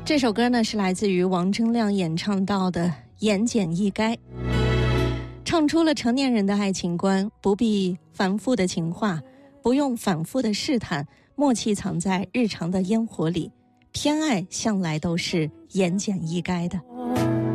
这首歌呢是来自于王铮亮演唱到的《言简意赅》，唱出了成年人的爱情观，不必繁复的情话，不用反复的试探，默契藏在日常的烟火里，偏爱向来都是言简意赅的。